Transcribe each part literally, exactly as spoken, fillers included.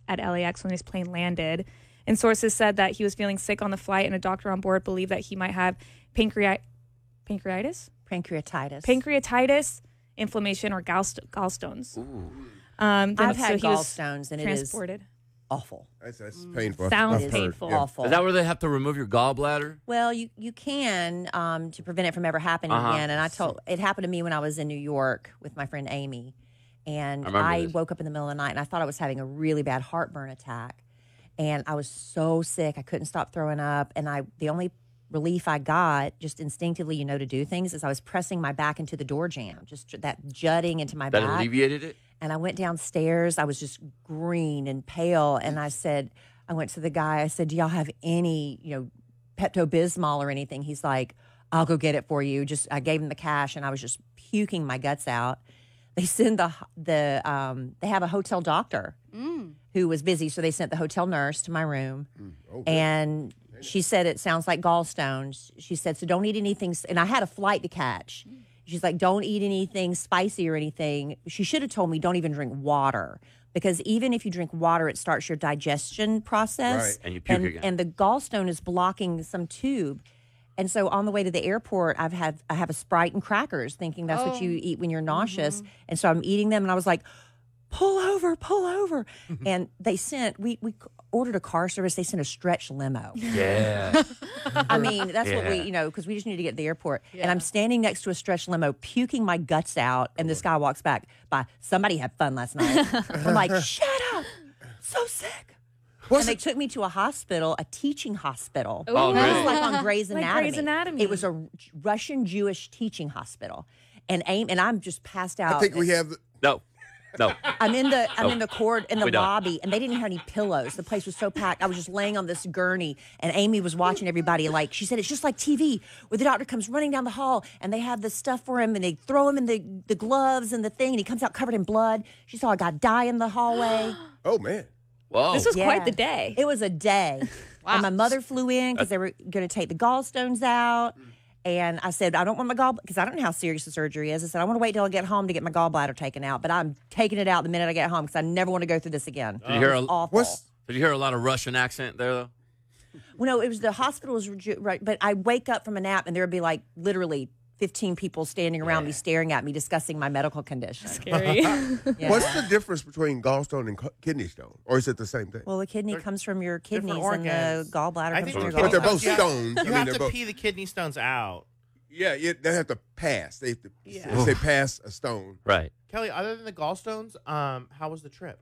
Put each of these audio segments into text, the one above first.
at L A X when his plane landed. And sources said that he was feeling sick on the flight, and a doctor on board believed that he might have pancreati- pancreatitis? Pancreatitis. Pancreatitis, inflammation, or gallst- gallstones. Ooh. Um, I've so had he was gallstones, and it transported. is awful. That's, that's painful. Sounds I've heard. painful. Yeah. Awful. Is that where they have to remove your gallbladder? Well, you you can um, to prevent it from ever happening Uh-huh. again. And I told it happened to me when I was in New York with my friend Amy, and I remember I, this. woke up in the middle of the night and I thought I was having a really bad heartburn attack, and I was so sick I couldn't stop throwing up. And I the only relief I got, just instinctively, you know, to do things, is I was pressing my back into the door jamb, just that jutting into my That back. alleviated it? And I went downstairs. I was just green and pale. And I said, I went to the guy. I said, do y'all have any, you know, Pepto-Bismol or anything? He's like, I'll go get it for you. Just I gave him the cash, and I was just puking my guts out. They send the the um, they have a hotel doctor Mm. who was busy, so they sent the hotel nurse to my room, Okay. and she said it sounds like gallstones. She said, so don't eat anything. s- And I had a flight to catch. She's like, don't eat anything spicy or anything. She should have told me don't even drink water, because even if you drink water, it starts your digestion process. Right. And you puke and, again. and the gallstone is blocking some tube. And so on the way to the airport, I've had I have a Sprite and crackers, thinking that's what you eat when you're nauseous. And so I'm eating them, and I was like, pull over, pull over. And they sent we we ordered a car service. They sent a stretch limo. Yeah. I mean, that's what we, Yeah. you know, because we just need to get to the airport. And I'm standing next to a stretch limo, puking my guts out, and this guy walks back by, somebody had fun last night. I'm like, shut up. So sick. What's and they it- took me to a hospital, a teaching hospital. Oh, It was really? like on Grey's Like Anatomy. Grey's Anatomy. It was a Russian Jewish teaching hospital. And aim, and I'm just passed out. I think we have. The, No. No. I'm in the I'm in the court in the We don't. lobby, and they didn't have any pillows. The place was so packed. I was just laying on this gurney, and Amy was watching everybody. Like she said, it's just like T V, where the doctor comes running down the hall, and they have this stuff for him, and they throw him in the the gloves and the thing, and he comes out covered in blood. She saw a guy die in the hallway. oh man. Whoa. This was Yeah. quite the day. It was a day. And my mother flew in because they were going to take the gallstones out. And I said, I don't want my gall because I don't know how serious the surgery is. I said, I want to wait till I get home to get my gallbladder taken out, but I'm taking it out the minute I get home because I never want to go through this again. Did you hear a, It's awful. What's Did you hear a lot of Russian accent there, though? Well, no, it was the hospital was ju- right, but I wake up from a nap and there would be like literally fifteen people standing around me, staring at me, discussing my medical condition. Scary. Yeah. What's the difference between gallstone and co- kidney stone, or is it the same thing? Well, the kidney comes from your different kidneys, and the organs. gallbladder I comes think from your with But they're gallbladder. both You have- stones. You I mean, have they're to both. pee the kidney stones out. Yeah, yeah, they have to pass. They have to. Yeah. They pass a stone. Right. Kelly, other than the gallstones, um, how was the trip?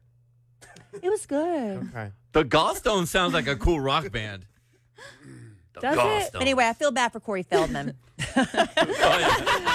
It was good. Okay. The Gallstone sounds like a cool rock band. The Does it? Gallstones. Anyway, I feel bad for Corey Feldman. Oh, yeah.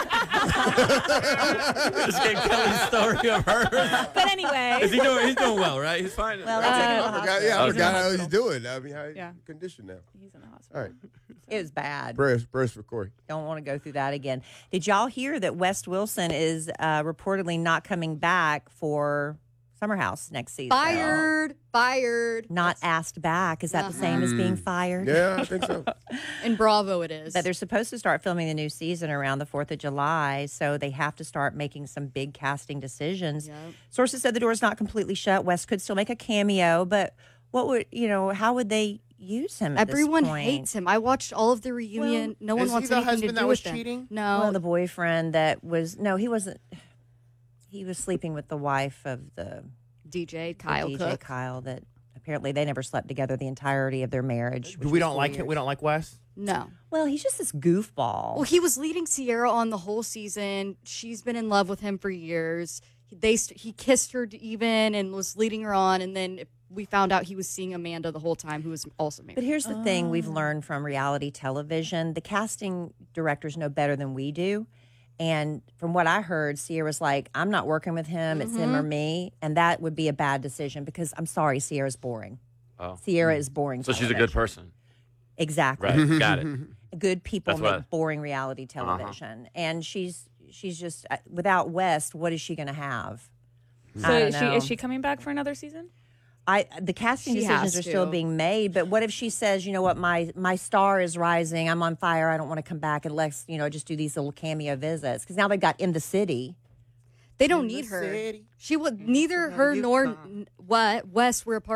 Just gave Kelly's story of her. But anyway. Is he doing? He's doing well, right? He's fine. Well, Uh, that's like I forgot, yeah, I Okay. forgot how he's doing. I mean, how Yeah. he's conditioned now. He's in the All hospital. right, it was bad. prayers, prayers for Corey. Don't want to go through that again. Did y'all hear that West Wilson is uh, reportedly not coming back for Summer House next season? Fired, fired. Not asked back. Is that the same as being fired? Yeah, I think so. In Bravo it is. But they're supposed to start filming the new season around the fourth of July, so they have to start making some big casting decisions. Yep. Sources said the door is not completely shut. West could still make a cameo, but what would, you know, how would they use him at Everyone this point? hates him. I watched all of the reunion. no one is he wants the anything to husband do that was with him. cheating? No. Well, the boyfriend that was, no, he wasn't. He was sleeping with the wife of the D J the Kyle D J Cook. Kyle that apparently they never slept together the entirety of their marriage. which We was don't like weird. him. We don't like Wes. No. Well, he's just this goofball. Well, he was leading Sierra on the whole season. She's been in love with him for years. They he kissed her even and was leading her on, and then we found out he was seeing Amanda the whole time, who was also married. But here's the thing we've learned from reality television. The casting directors know better than we do. And from what I heard, Sierra was like, I'm not working with him. It's him or me. And that would be a bad decision because I'm sorry, Sierra's boring. Oh. Sierra is boring. So she's a television. good person. Exactly. Right. Got it. Good people That's make what I- boring reality television. And she's she's just, uh, without West, what is she going to have? So I don't is she, know. is she coming back for another season? I the casting She decisions has are still to. being made, but what if she says, you know what, my my star is rising, I'm on fire, I don't want to come back unless, you know, just do these little cameo visits because now they've got In the City. They don't In the need her. city. She would neither her you nor come. what Wes were a part